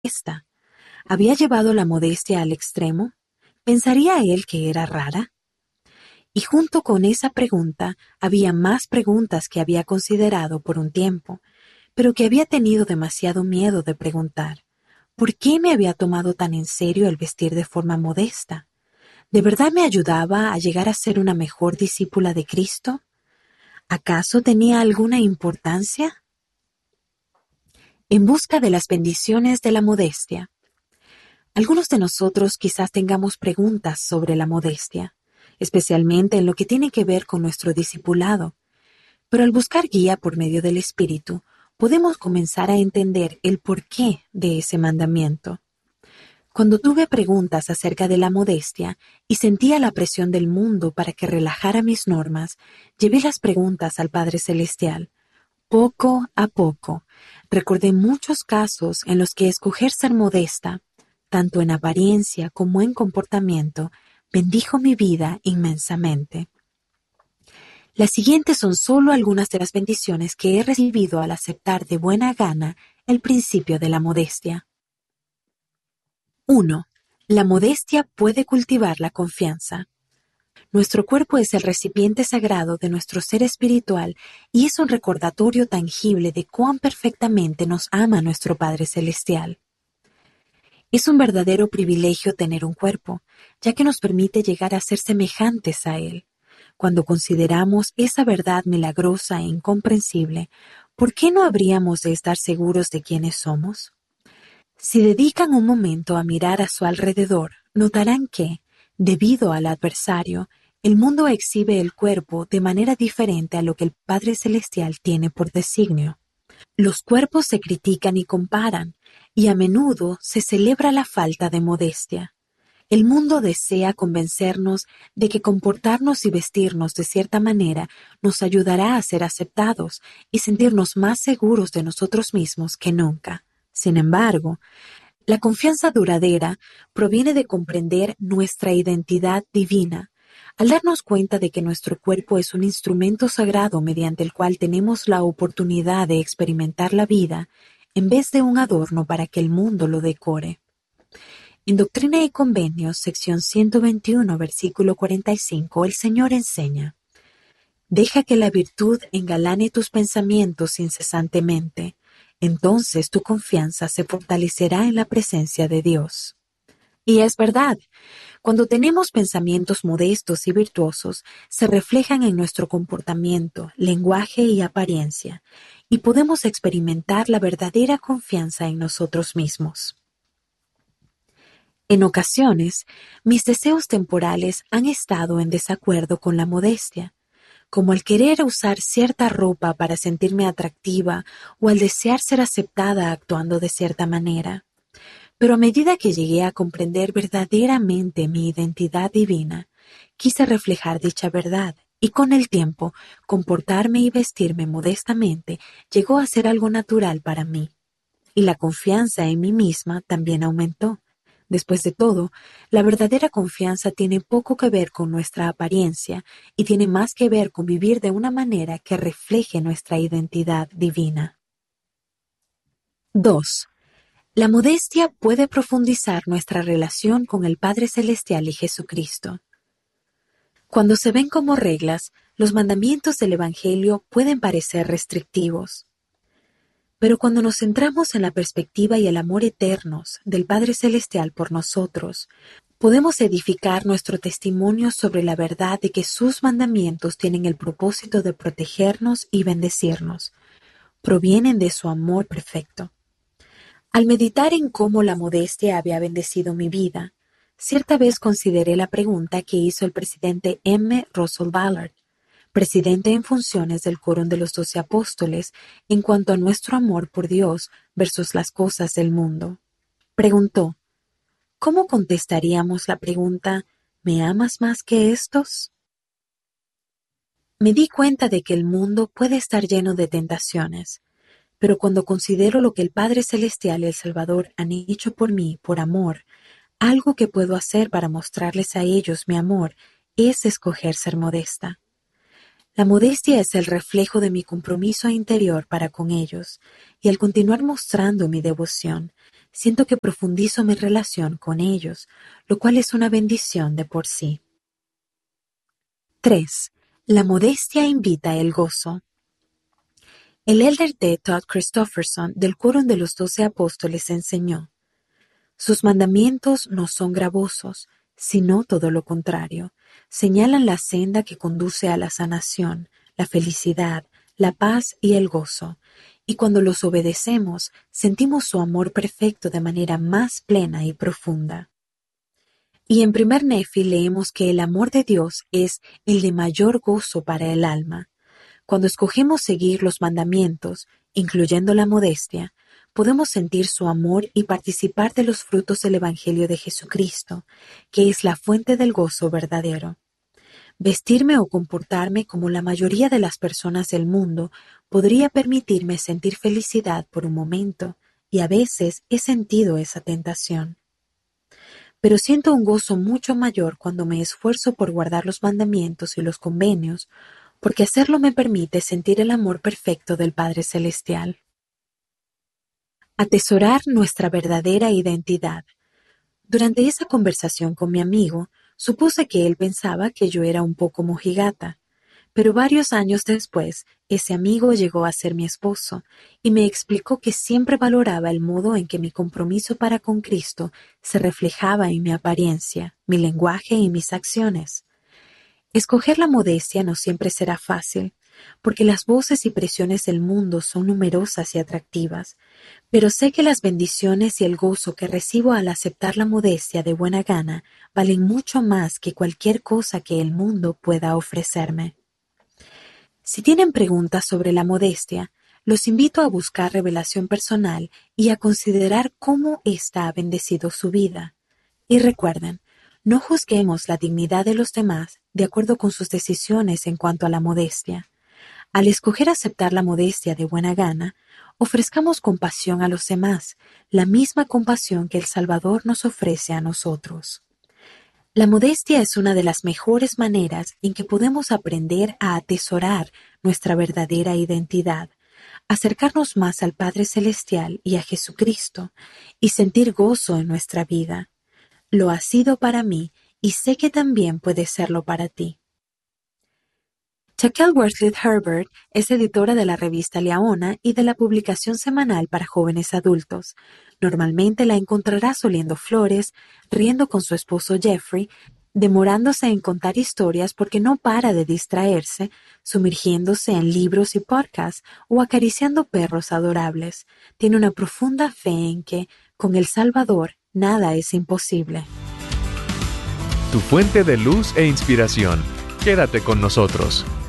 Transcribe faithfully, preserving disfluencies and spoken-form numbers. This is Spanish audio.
modesta. ¿Había llevado la modestia al extremo? ¿Pensaría él que era rara? Y junto con esa pregunta había más preguntas que había considerado por un tiempo, pero que había tenido demasiado miedo de preguntar. ¿Por qué me había tomado tan en serio el vestir de forma modesta? ¿De verdad me ayudaba a llegar a ser una mejor discípula de Cristo? ¿Acaso tenía alguna importancia? En busca de las bendiciones de la modestia. Algunos de nosotros quizás tengamos preguntas sobre la modestia, especialmente en lo que tiene que ver con nuestro discipulado, pero al buscar guía por medio del Espíritu, podemos comenzar a entender el porqué de ese mandamiento. Cuando tuve preguntas acerca de la modestia y sentía la presión del mundo para que relajara mis normas, llevé las preguntas al Padre Celestial. Poco a poco, recordé muchos casos en los que escoger ser modesta, tanto en apariencia como en comportamiento, bendijo mi vida inmensamente. Las siguientes son solo algunas de las bendiciones que he recibido al aceptar de buena gana el principio de la modestia. uno. La modestia puede cultivar la confianza. Nuestro cuerpo es el recipiente sagrado de nuestro ser espiritual y es un recordatorio tangible de cuán perfectamente nos ama nuestro Padre Celestial. Es un verdadero privilegio tener un cuerpo, ya que nos permite llegar a ser semejantes a Él. Cuando consideramos esa verdad milagrosa e incomprensible, ¿por qué no habríamos de estar seguros de quiénes somos? Si dedican un momento a mirar a su alrededor, notarán que, debido al adversario, el mundo exhibe el cuerpo de manera diferente a lo que el Padre Celestial tiene por designio. Los cuerpos se critican y comparan, y a menudo se celebra la falta de modestia. El mundo desea convencernos de que comportarnos y vestirnos de cierta manera nos ayudará a ser aceptados y sentirnos más seguros de nosotros mismos que nunca. Sin embargo, la confianza duradera proviene de comprender nuestra identidad divina, al darnos cuenta de que nuestro cuerpo es un instrumento sagrado mediante el cual tenemos la oportunidad de experimentar la vida, en vez de un adorno para que el mundo lo decore. En Doctrina y Convenios, sección ciento veintiuno, versículo cuarenta y cinco, el Señor enseña: Deja que la virtud engalane tus pensamientos incesantemente. Entonces tu confianza se fortalecerá en la presencia de Dios. Y es verdad, cuando tenemos pensamientos modestos y virtuosos, se reflejan en nuestro comportamiento, lenguaje y apariencia, y podemos experimentar la verdadera confianza en nosotros mismos. En ocasiones, mis deseos temporales han estado en desacuerdo con la modestia, como al querer usar cierta ropa para sentirme atractiva o al desear ser aceptada actuando de cierta manera. Pero a medida que llegué a comprender verdaderamente mi identidad divina, quise reflejar dicha verdad y con el tiempo comportarme y vestirme modestamente llegó a ser algo natural para mí. Y la confianza en mí misma también aumentó. Después de todo, la verdadera confianza tiene poco que ver con nuestra apariencia y tiene más que ver con vivir de una manera que refleje nuestra identidad divina. dos. La modestia puede profundizar nuestra relación con el Padre Celestial y Jesucristo. Cuando se ven como reglas, los mandamientos del Evangelio pueden parecer restrictivos. Pero cuando nos centramos en la perspectiva y el amor eternos del Padre Celestial por nosotros, podemos edificar nuestro testimonio sobre la verdad de que sus mandamientos tienen el propósito de protegernos y bendecirnos. Provienen de su amor perfecto. Al meditar en cómo la modestia había bendecido mi vida, cierta vez consideré la pregunta que hizo el presidente M. Russell Ballard, presidente en funciones del Quórum de los Doce Apóstoles, en cuanto a nuestro amor por Dios versus las cosas del mundo. Preguntó: ¿cómo contestaríamos la pregunta ¿me amas más que estos? Me di cuenta de que el mundo puede estar lleno de tentaciones, pero cuando considero lo que el Padre Celestial y el Salvador han hecho por mí por amor, algo que puedo hacer para mostrarles a ellos mi amor es escoger ser modesta. La modestia es el reflejo de mi compromiso interior para con ellos, y al continuar mostrando mi devoción, siento que profundizo mi relación con ellos, lo cual es una bendición de por sí. tres. La modestia invita el gozo. El elder D. Todd Christofferson del Quórum de los Doce Apóstoles enseñó: sus mandamientos no son gravosos, sino todo lo contrario. Señalan la senda que conduce a la sanación, la felicidad, la paz y el gozo. Y cuando los obedecemos, sentimos su amor perfecto de manera más plena y profunda. Y en primer Nefi leemos que el amor de Dios es el de mayor gozo para el alma. Cuando escogemos seguir los mandamientos, incluyendo la modestia, podemos sentir su amor y participar de los frutos del Evangelio de Jesucristo, que es la fuente del gozo verdadero. Vestirme o comportarme como la mayoría de las personas del mundo podría permitirme sentir felicidad por un momento, y a veces he sentido esa tentación. Pero siento un gozo mucho mayor cuando me esfuerzo por guardar los mandamientos y los convenios, porque hacerlo me permite sentir el amor perfecto del Padre Celestial. Atesorar nuestra verdadera identidad. Durante esa conversación con mi amigo, supuse que él pensaba que yo era un poco mojigata, pero varios años después, ese amigo llegó a ser mi esposo y me explicó que siempre valoraba el modo en que mi compromiso para con Cristo se reflejaba en mi apariencia, mi lenguaje y mis acciones. Escoger la modestia no siempre será fácil, porque las voces y presiones del mundo son numerosas y atractivas, pero sé que las bendiciones y el gozo que recibo al aceptar la modestia de buena gana valen mucho más que cualquier cosa que el mundo pueda ofrecerme. Si tienen preguntas sobre la modestia, los invito a buscar revelación personal y a considerar cómo ésta ha bendecido su vida. Y recuerden, no juzguemos la dignidad de los demás de acuerdo con sus decisiones en cuanto a la modestia. Al escoger aceptar la modestia de buena gana, ofrezcamos compasión a los demás, la misma compasión que el Salvador nos ofrece a nosotros. La modestia es una de las mejores maneras en que podemos aprender a atesorar nuestra verdadera identidad, acercarnos más al Padre Celestial y a Jesucristo, y sentir gozo en nuestra vida. Lo ha sido para mí y sé que también puede serlo para ti. Shaquille Wortley Herbert es editora de la revista Leona y de la publicación semanal para jóvenes adultos. Normalmente la encontrarás oliendo flores, riendo con su esposo Jeffrey, demorándose en contar historias porque no para de distraerse, sumergiéndose en libros y podcasts o acariciando perros adorables. Tiene una profunda fe en que, con el Salvador, nada es imposible. Tu fuente de luz e inspiración. Quédate con nosotros.